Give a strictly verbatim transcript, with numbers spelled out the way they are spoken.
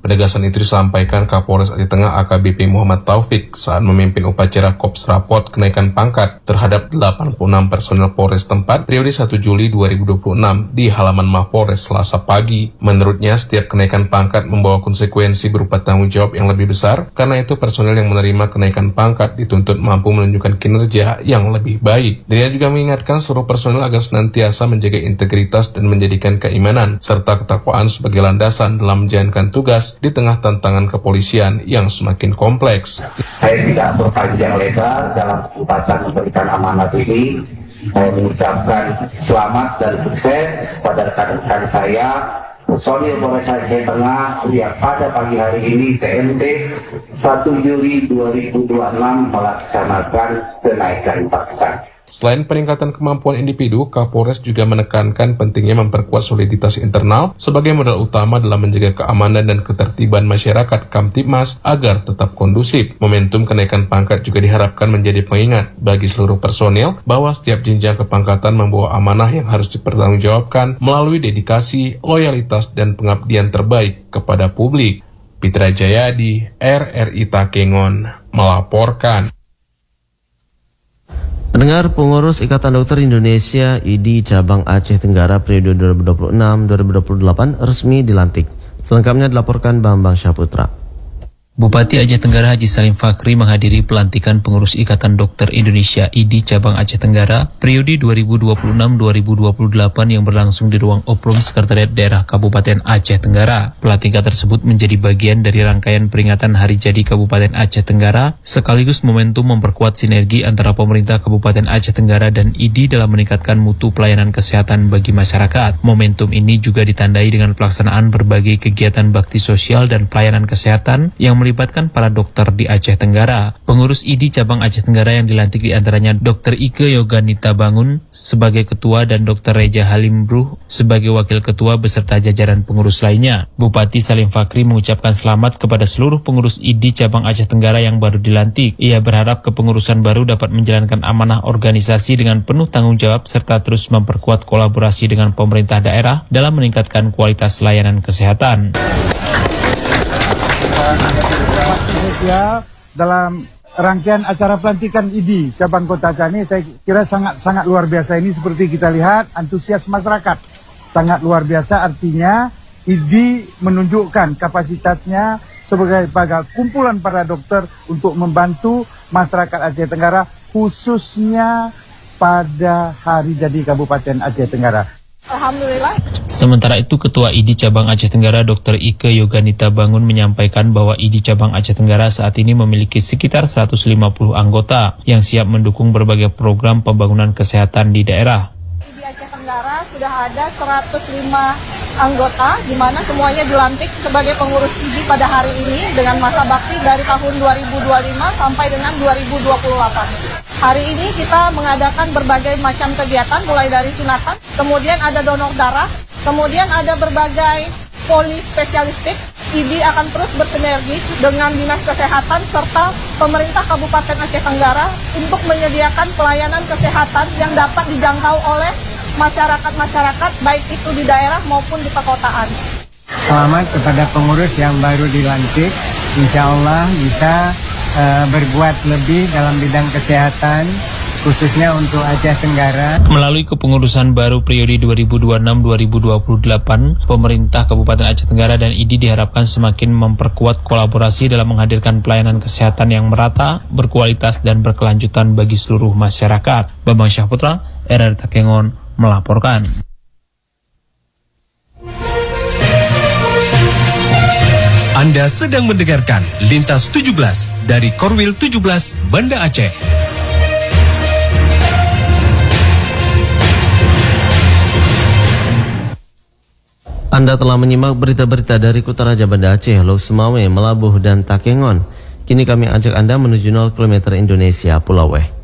Penegasan itu disampaikan Kapolres Aceh Tengah A K B P Muhammad Taufik saat memimpin upacara Kops Rapot kenaikan pangkat terhadap delapan puluh enam personel Polres tempat periode satu Juli dua ribu dua puluh enam di halaman Mapolres Selasa pagi. Menurutnya, setiap kenaikan pangkat membawa konsekuensi berupa tanggung jawab yang lebih besar, karena itu personel yang menerima kenaikan pangkat dituntut mampu menunjukkan kinerja yang lebih baik. Dia juga mengingatkan seluruh personel agar senantiasa menjaga integritas dan menjadikan keimanan serta ketakwaan sebagai landasan dalam menjalankan tugas di tengah tantangan kepolisian yang semakin kompleks. Saya tidak berpanjang lebar dalam kesempatan memberikan amanat ini. Saya mengucapkan selamat dan sukses pada rekan-rekan saya, personil Polres Aceh Tengah yang pada pagi hari ini T M T satu Juli dua ribu dua puluh enam melaksanakan kenaikan pangkat. Selain peningkatan kemampuan individu, Kapolres juga menekankan pentingnya memperkuat soliditas internal sebagai modal utama dalam menjaga keamanan dan ketertiban masyarakat Kamtibmas agar tetap kondusif. Momentum kenaikan pangkat juga diharapkan menjadi pengingat bagi seluruh personil bahwa setiap jenjang kepangkatan membawa amanah yang harus dipertanggungjawabkan melalui dedikasi, loyalitas, dan pengabdian terbaik kepada publik. Pitra Jayadi, R R I Takengon, melaporkan. Pendengar, pengurus Ikatan Dokter Indonesia I D I Cabang Aceh Tenggara periode dua ribu dua puluh enam sampai dua ribu dua puluh delapan resmi dilantik. Selengkapnya dilaporkan Bambang Syaputra. Bupati Aceh Tenggara Haji Salim Fakri menghadiri pelantikan pengurus Ikatan Dokter Indonesia I D I Cabang Aceh Tenggara periode dua ribu dua puluh enam sampai dua ribu dua puluh delapan yang berlangsung di ruang Oprum Sekretariat Daerah Kabupaten Aceh Tenggara. Pelantikan tersebut menjadi bagian dari rangkaian peringatan Hari Jadi Kabupaten Aceh Tenggara sekaligus momentum memperkuat sinergi antara pemerintah Kabupaten Aceh Tenggara dan I D I dalam meningkatkan mutu pelayanan kesehatan bagi masyarakat. Momentum ini juga ditandai dengan pelaksanaan berbagai kegiatan bakti sosial dan pelayanan kesehatan yang melibatkan para dokter di Aceh Tenggara. Pengurus I D I Cabang Aceh Tenggara yang dilantik diantaranya Dokter Ike Yoganita Bangun sebagai ketua dan Dokter Reja Halim Bruh sebagai wakil ketua beserta jajaran pengurus lainnya. Bupati Salim Fakri mengucapkan selamat kepada seluruh pengurus I D I Cabang Aceh Tenggara yang baru dilantik. Ia berharap kepengurusan baru dapat menjalankan amanah organisasi dengan penuh tanggung jawab serta terus memperkuat kolaborasi dengan pemerintah daerah dalam meningkatkan kualitas layanan kesehatan. Ya, dalam rangkaian acara pelantikan I D I Cabang Kota Aceh ini saya kira sangat-sangat luar biasa. Ini seperti kita lihat antusias masyarakat sangat luar biasa, artinya I D I menunjukkan kapasitasnya sebagai kumpulan para dokter untuk membantu masyarakat Aceh Tenggara khususnya pada Hari Jadi Kabupaten Aceh Tenggara. Alhamdulillah. Sementara itu, Ketua I D I Cabang Aceh Tenggara Dokter Ike Yoganita Bangun menyampaikan bahwa I D I Cabang Aceh Tenggara saat ini memiliki sekitar seratus lima puluh anggota yang siap mendukung berbagai program pembangunan kesehatan di daerah. I D I Aceh Tenggara sudah ada seratus lima anggota, di mana semuanya dilantik sebagai pengurus I D I pada hari ini dengan masa bakti dari tahun dua ribu dua puluh lima sampai dengan dua ribu dua puluh delapan. Hari ini kita mengadakan berbagai macam kegiatan, mulai dari sunatan, kemudian ada donor darah, kemudian ada berbagai poli spesialistik. I D I akan terus bersinergi dengan Dinas Kesehatan serta pemerintah Kabupaten Aceh Tenggara untuk menyediakan pelayanan kesehatan yang dapat dijangkau oleh masyarakat-masyarakat, baik itu di daerah maupun di perkotaan. Selamat kepada pengurus yang baru dilantik, insya Allah bisa Uh, berbuat lebih dalam bidang kesehatan khususnya untuk Aceh Tenggara. Melalui kepengurusan baru periode dua ribu dua puluh enam sampai dua ribu dua puluh delapan, pemerintah Kabupaten Aceh Tenggara dan I D I diharapkan semakin memperkuat kolaborasi dalam menghadirkan pelayanan kesehatan yang merata, berkualitas dan berkelanjutan bagi seluruh masyarakat. Bambang Syaputra, R R I Takengon melaporkan. Anda sedang mendengarkan Lintas tujuh belas dari Korwil tujuh belas Banda Aceh. Anda telah menyimak berita-berita dari Kota Raja Banda Aceh, Lok Semawe, Melabuh, dan Takengon. Kini kami ajak Anda menuju nol kilometer Indonesia Pulau Weh.